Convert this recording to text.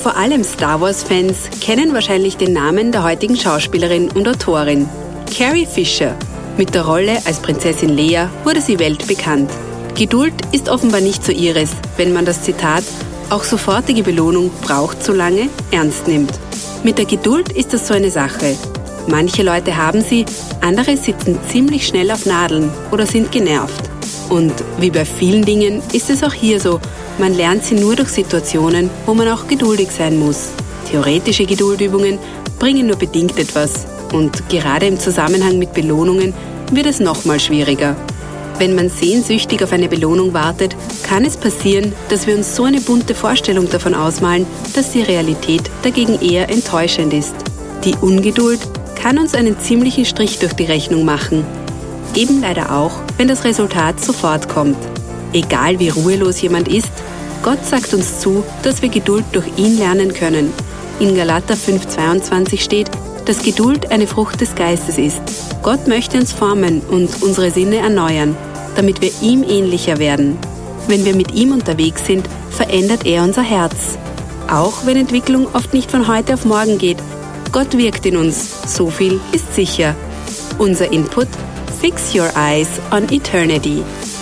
Vor allem Star Wars-Fans kennen wahrscheinlich den Namen der heutigen Schauspielerin und Autorin, Carrie Fisher. Mit der Rolle als Prinzessin Leia wurde sie weltbekannt. Geduld ist offenbar nicht so ihres, wenn man das Zitat „Auch sofortige Belohnung braucht so lange“ ernst nimmt. Mit der Geduld ist das so eine Sache. Manche Leute haben sie, andere sitzen ziemlich schnell auf Nadeln oder sind genervt. Und wie bei vielen Dingen ist es auch hier so, man lernt sie nur durch Situationen, wo man auch geduldig sein muss. Theoretische Geduldübungen bringen nur bedingt etwas. Und gerade im Zusammenhang mit Belohnungen wird es nochmal schwieriger. Wenn man sehnsüchtig auf eine Belohnung wartet, kann es passieren, dass wir uns so eine bunte Vorstellung davon ausmalen, dass die Realität dagegen eher enttäuschend ist. Die Ungeduld kann uns einen ziemlichen Strich durch die Rechnung machen. Eben leider auch, wenn das Resultat sofort kommt. Egal wie ruhelos jemand ist, Gott sagt uns zu, dass wir Geduld durch ihn lernen können. In Galater 5,22 steht, dass Geduld eine Frucht des Geistes ist. Gott möchte uns formen und unsere Sinne erneuern, damit wir ihm ähnlicher werden. Wenn wir mit ihm unterwegs sind, verändert er unser Herz. Auch wenn Entwicklung oft nicht von heute auf morgen geht, Gott wirkt in uns, so viel ist sicher. Unser Input: Fix your eyes on eternity.